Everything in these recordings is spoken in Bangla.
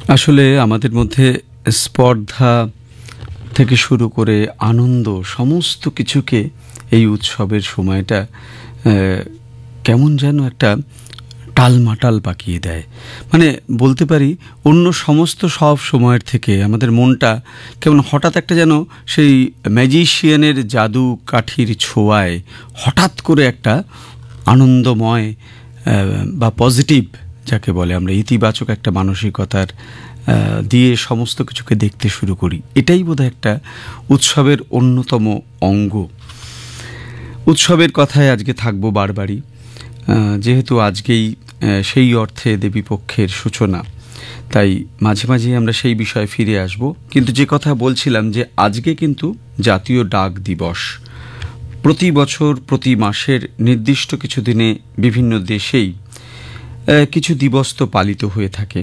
আসলে আমাদের মধ্যে স্পর্ধা থেকে শুরু করে আনন্দ সমস্ত কিছুকে এই উৎসবের সময়টা কেমন যেন একটা টালমাটাল পাকিয়ে দেয়। মানে বলতে পারি অন্য সমস্ত সব সময়ের থেকে আমাদের মনটা কেমন হঠাৎ একটা যেন সেই ম্যাজিশিয়ানের জাদু কাঠির ছোঁয়ায় হঠাৎ করে একটা আনন্দময় বা পজিটিভ যাকে বলে আমরা ইতিবাচক একটা মানসিকতার দিয়ে সমস্ত কিছুকে দেখতে শুরু করি। এটাই বোধহয় একটা উৎসবের অন্যতম অঙ্গ। উৎসবের কথায় আজকে থাকবো বারবারই, যেহেতু আজকেই সেই অর্থে দেবীপক্ষের সূচনা, তাই মাঝে মাঝে আমরা সেই বিষয়ে ফিরে আসব। কিন্তু যে কথা বলছিলাম যে আজকে কিন্তু জাতীয় ডাক দিবস। প্রতি বছর প্রতি মাসের নির্দিষ্ট কিছু দিনে বিভিন্ন দেশেই কিছু দিবস তো পালিত হয়ে থাকে।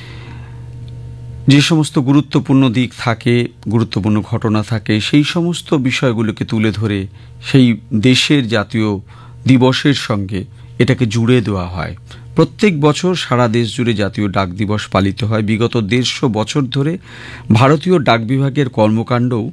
যে সমস্ত গুরুত্বপূর্ণ দিক থাকে, গুরুত্বপূর্ণ ঘটনা থাকে, সেই সমস্ত বিষয়গুলোকে তুলে ধরে সেই দেশের জাতীয় দিবসের সঙ্গে এটাকে জুড়ে দেওয়া হয়। প্রত্যেক বছর সারা দেশ জুড়ে জাতীয় ডাক দিবস পালিত হয়। বিগত 150 বছর ধরে ভারতীয় ডাক বিভাগের কর্মকাণ্ডও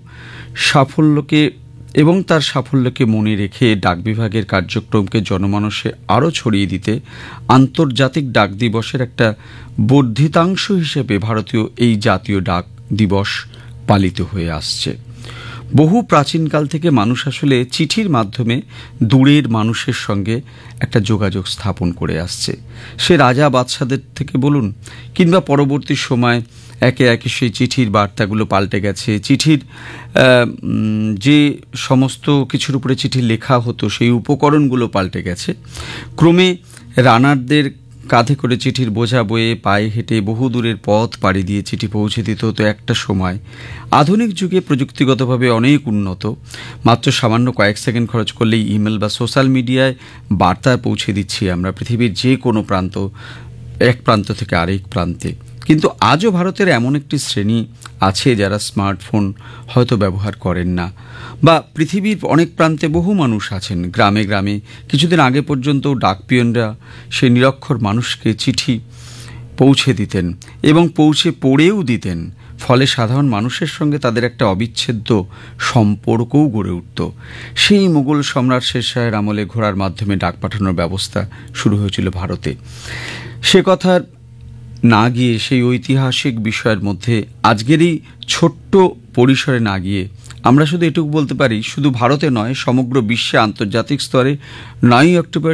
তার সাফল্যকে মনে রেখে ডাক বিভাগের কার্যক্রমকে জনমানসে আরও ছড়িয়ে দিতে আন্তর্জাতিক ডাক দিবসের একটা বর্ধিতাংশ হিসেবে ভারতীয় এই জাতীয় ডাক দিবস পালিত হয়ে আসছে। বহু প্রাচীনকাল থেকে মানুষ আসলে চিঠির মাধ্যমে দূরের মানুষের সঙ্গে একটা যোগাযোগ স্থাপন করে আসছে। সে রাজা বাদশাদের থেকে বলুন কিংবা পরবর্তী সময় একে একে সেই চিঠির বার্তাগুলো পাল্টে গেছে। চিঠির যে সমস্ত কিছুর উপরে চিঠি লেখা হতো সেই উপকরণগুলো পাল্টে গেছে। ক্রমে রানারদের কাঁধে করে চিঠির বোঝা বয়ে পায়ে হেঁটে বহু দূরের পথ পাড়ি দিয়ে চিঠি পৌঁছে দিতে হতো একটা সময়। আধুনিক যুগে প্রযুক্তিগতভাবে অনেক উন্নত। মাত্র সামান্য কয়েক সেকেন্ড খরচ করলেই ইমেল বা সোশ্যাল মিডিয়ায় বার্তা পৌঁছে দিচ্ছি আমরা পৃথিবীর যে কোনো প্রান্ত, এক প্রান্ত থেকে আরেক প্রান্তে। কিন্তু আজও ভারতের এমন একটি শ্রেণী আছে যারা স্মার্টফোন হয়তো ব্যবহার করেন না, বা পৃথিবীর অনেক প্রান্তে বহু মানুষ আছেন গ্রামে গ্রামে। কিছুদিন আগে পর্যন্ত ডাকপিয়নরা সেই নিরক্ষর মানুষকে চিঠি পৌঁছে দিতেন এবং পৌঁছে পড়েও দিতেন। ফলে সাধারণ মানুষের সঙ্গে তাদের একটা অবিচ্ছেদ্য সম্পর্কও গড়ে উঠত। সেই মুঘল সম্রাট শেরশাহের আমলে ঘোড়ার মাধ্যমে ডাক পাঠানোর ব্যবস্থা শুরু হয়েছিল ভারতে। সে কথার না গিয়ে সেই ঐতিহাসিক বিষয়ের মধ্যে আজকের এই ছোট্ট পরিসরে না গিয়ে আমরা শুধু এটুকু বলতে পারি, শুধু ভারতে নয় সমগ্র বিশ্বে আন্তর্জাতিক স্তরে 9ই অক্টোবর